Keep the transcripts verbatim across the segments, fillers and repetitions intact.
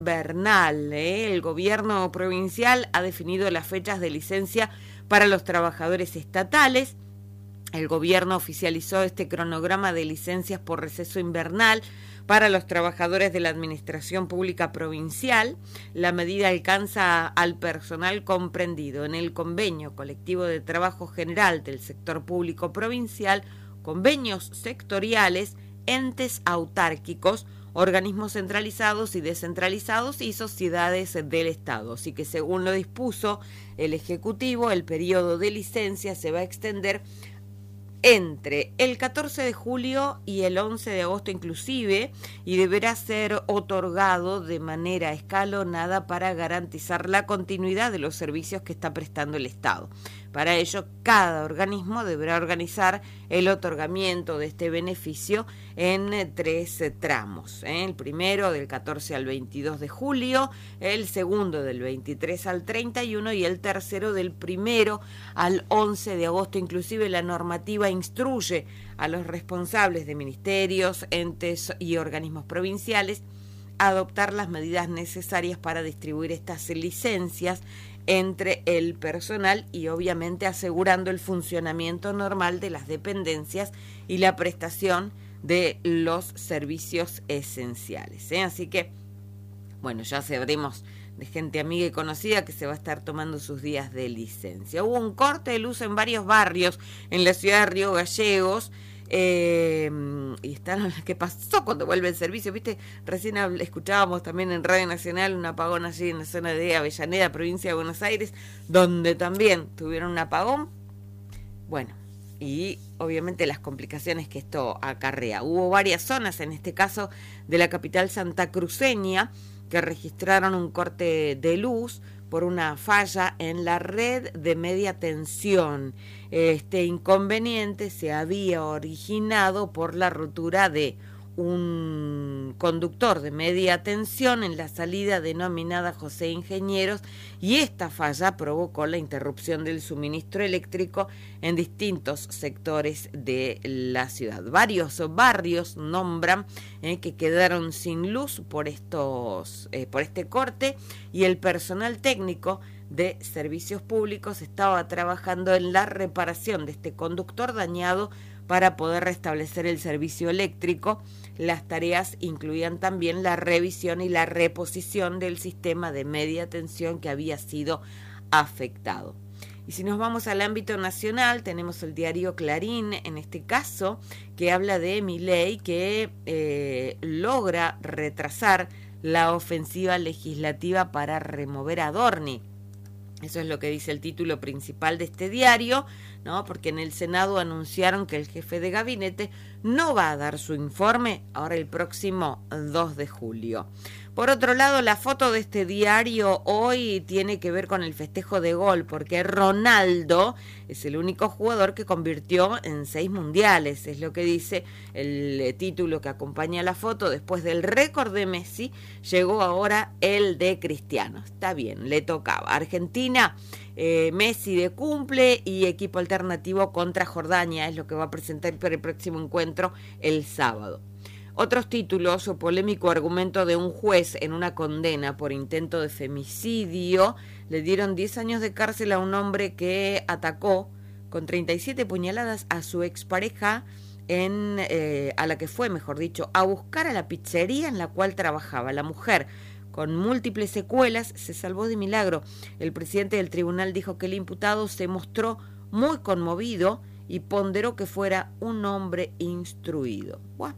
invernal. ¿eh? El gobierno provincial ha definido las fechas de licencia para los trabajadores estatales. El gobierno oficializó este cronograma de licencias por receso invernal para los trabajadores de la Administración Pública Provincial. La medida alcanza al personal comprendido en el Convenio Colectivo de Trabajo General del Sector Público Provincial, convenios sectoriales, entes autárquicos, organismos centralizados y descentralizados y sociedades del Estado. Así que según lo dispuso el Ejecutivo, el periodo de licencia se va a extender entre el catorce de julio y el once de agosto inclusive, y deberá ser otorgado de manera escalonada para garantizar la continuidad de los servicios que está prestando el Estado. Para ello, cada organismo deberá organizar el otorgamiento de este beneficio en tres tramos. ¿eh? El primero del catorce al veintidós de julio, el segundo del veintitrés al treinta y uno y el tercero del primero al once de agosto. Inclusive la normativa instruye a los responsables de ministerios, entes y organismos provinciales a adoptar las medidas necesarias para distribuir estas licencias entre el personal y obviamente asegurando el funcionamiento normal de las dependencias y la prestación de los servicios esenciales. ¿eh? Así que, bueno, ya sabremos de gente amiga y conocida que se va a estar tomando sus días de licencia. Hubo un corte de luz en varios barrios en la ciudad de Río Gallegos. Eh, y están, ¿qué pasó cuando vuelve el servicio? Viste, recién escuchábamos también en Radio Nacional un apagón allí en la zona de Avellaneda, provincia de Buenos Aires, donde también tuvieron un apagón. Bueno, y obviamente las complicaciones que esto acarrea. Hubo varias zonas, en este caso de la capital santacruceña, que registraron un corte de luz por una falla en la red de media tensión. Este inconveniente se había originado por la rotura de un conductor de media tensión en la salida denominada José Ingenieros, y esta falla provocó la interrupción del suministro eléctrico en distintos sectores de la ciudad. Varios barrios nombran eh, que quedaron sin luz por estos eh, por este corte, y el personal técnico de servicios públicos estaba trabajando en la reparación de este conductor dañado para poder restablecer el servicio eléctrico. Las tareas incluían también la revisión y la reposición del sistema de media tensión que había sido afectado. Y si nos vamos al ámbito nacional, tenemos el diario Clarín, en este caso, que habla de Milei, que eh, logra retrasar la ofensiva legislativa para remover a Adorni. Eso es lo que dice el título principal de este diario, ¿no? Porque en el Senado anunciaron que el jefe de gabinete no va a dar su informe ahora el próximo dos de julio. Por otro lado, la foto de este diario hoy tiene que ver con el festejo de gol, porque Ronaldo es el único jugador que convirtió en seis mundiales, es lo que dice el título que acompaña la foto. Después del récord de Messi, llegó ahora el de Cristiano. Está bien, le tocaba. Argentina, eh, Messi de cumple y equipo alternativo contra Jordania, es lo que va a presentar para el próximo encuentro el sábado. Otros títulos: o polémico argumento de un juez en una condena por intento de femicidio. Le dieron diez años de cárcel a un hombre que atacó con treinta y siete puñaladas a su expareja, en, eh, a la que fue, mejor dicho, a buscar a la pizzería en la cual trabajaba. La mujer, con múltiples secuelas, se salvó de milagro. El presidente del tribunal dijo que el imputado se mostró muy conmovido y ponderó que fuera un hombre instruido. Buah.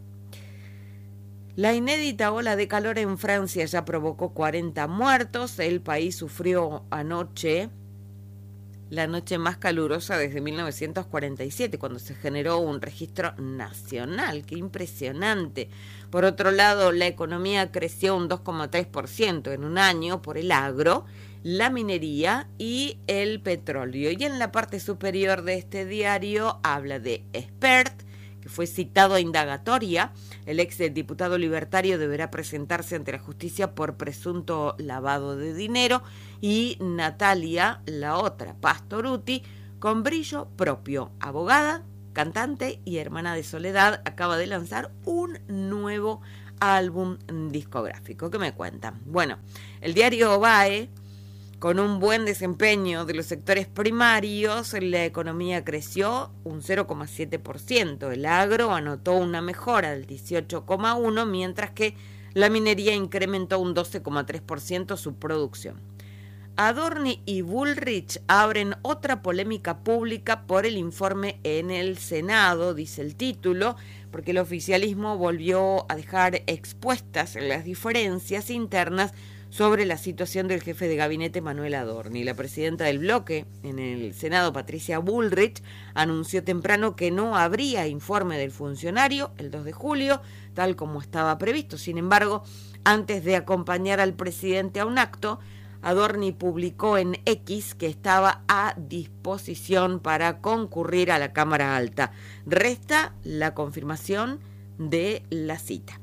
La inédita ola de calor en Francia ya provocó cuarenta muertos. El país sufrió anoche la noche más calurosa desde mil novecientos cuarenta y siete, cuando se generó un registro nacional. ¡Qué impresionante! Por otro lado, la economía creció un dos coma tres por ciento en un año por el agro, la minería y el petróleo. Y en la parte superior de este diario habla de Espert, que fue citado a indagatoria. El ex diputado libertario deberá presentarse ante la justicia por presunto lavado de dinero. Y Natalia, la otra, Pastorutti, con brillo propio, abogada, cantante y hermana de Soledad, acaba de lanzar un nuevo álbum discográfico. ¿Qué me cuentan? Bueno, el diario B A E, con un buen desempeño de los sectores primarios, la economía creció un cero coma siete por ciento. El agro anotó una mejora del dieciocho coma uno por ciento, mientras que la minería incrementó un doce coma tres por ciento su producción. Adorni y Bullrich abren otra polémica pública por el informe en el Senado, dice el título, porque el oficialismo volvió a dejar expuestas las diferencias internas sobre la situación del jefe de gabinete Manuel Adorni. La presidenta del bloque en el Senado, Patricia Bullrich, anunció temprano que no habría informe del funcionario el dos de julio, tal como estaba previsto. Sin embargo, antes de acompañar al presidente a un acto, Adorni publicó en X que estaba a disposición para concurrir a la Cámara Alta. Resta la confirmación de la cita.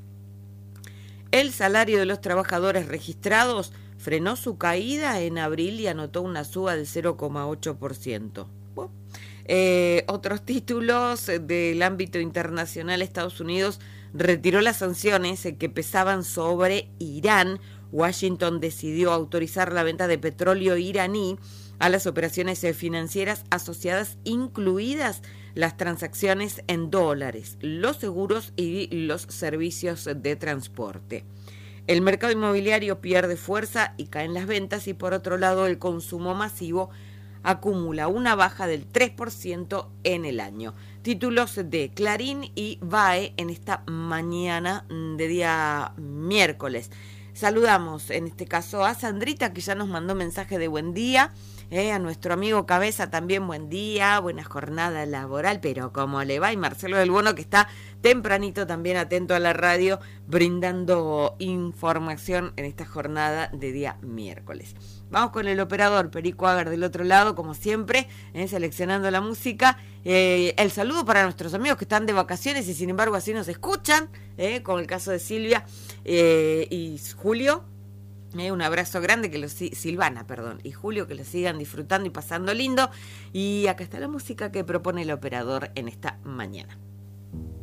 El salario de los trabajadores registrados frenó su caída en abril y anotó una suba del cero coma ocho por ciento. Bueno, eh, otros títulos del ámbito internacional: Estados Unidos retiró las sanciones que pesaban sobre Irán. Washington decidió autorizar la venta de petróleo iraní a las operaciones financieras asociadas, incluidas las transacciones en dólares, los seguros y los servicios de transporte. El mercado inmobiliario pierde fuerza y caen las ventas, y por otro lado el consumo masivo acumula una baja del tres por ciento en el año. Títulos de Clarín y B A E en esta mañana de día miércoles. Saludamos en este caso a Sandrita, que ya nos mandó mensaje de buen día, eh, a nuestro amigo Cabeza también buen día, buena jornada laboral, pero cómo le va, y Marcelo del Bono, que está tempranito también atento a la radio, brindando información en esta jornada de día miércoles. Vamos con el operador Perico Agar del otro lado, como siempre, eh, seleccionando la música. Eh, el saludo para nuestros amigos que están de vacaciones y sin embargo así nos escuchan, eh, como el caso de Silvia eh, y Julio. Eh, un abrazo grande, que los Silvana, perdón, y Julio, que lo sigan disfrutando y pasando lindo. Y acá está la música que propone el operador en esta mañana.